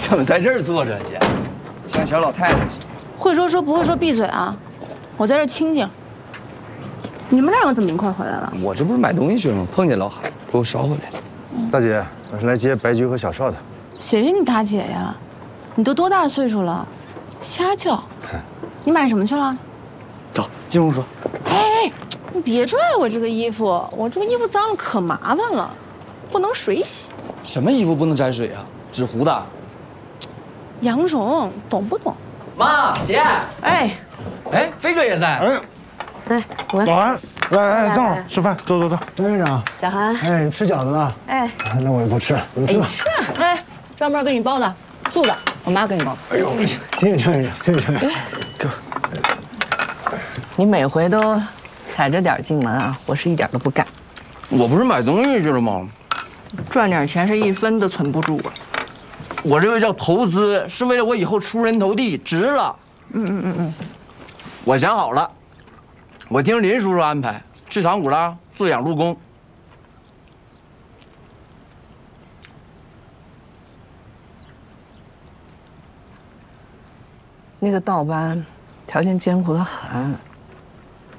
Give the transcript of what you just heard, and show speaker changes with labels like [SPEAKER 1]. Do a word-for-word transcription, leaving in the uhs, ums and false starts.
[SPEAKER 1] 怎么在这儿坐着，姐？像小老太太似的。
[SPEAKER 2] 会说说不会说闭嘴啊！我在这清静。你们两个怎么一块回来了？
[SPEAKER 1] 我这不是买东西去了吗？碰见老海，给我捎回来。
[SPEAKER 3] 大姐，我是来接白菊和小邵的。
[SPEAKER 2] 谁是你大姐呀？你都多大岁数了？瞎叫！你买什么去了？
[SPEAKER 1] 走，进屋说。
[SPEAKER 2] 哎，你别拽我这个衣服，我这个衣服脏了可麻烦了，不能水洗。
[SPEAKER 1] 什么衣服不能沾水啊？纸糊的。
[SPEAKER 2] 羊绒，懂不懂？
[SPEAKER 1] 妈，姐。
[SPEAKER 2] 哎，
[SPEAKER 1] 哎，飞哥也在。
[SPEAKER 4] 哎，
[SPEAKER 5] 来，我
[SPEAKER 4] 老韩，来来，正好吃饭，走走走。
[SPEAKER 3] 张院长，
[SPEAKER 5] 小韩，
[SPEAKER 3] 哎，你吃饺子呢？
[SPEAKER 5] 哎，
[SPEAKER 3] 那我也不吃了，你们吃吧。
[SPEAKER 5] 吃啊！
[SPEAKER 2] 哎，专门给你包的，素的，我妈给你包的。
[SPEAKER 3] 哎呦，谢谢张院长，谢谢张院长。哥，
[SPEAKER 5] 你每回都踩着点进门啊，我是一点都不干。
[SPEAKER 1] 我不是买东西去了吗？
[SPEAKER 5] 赚点钱是一分都存不住啊。
[SPEAKER 1] 我这个叫投资，是为了我以后出人头地，值了。
[SPEAKER 5] 嗯嗯嗯嗯。
[SPEAKER 1] 我想好了，我听林叔叔安排，去唐古拉做养路工。
[SPEAKER 5] 那个道班条件艰苦的很，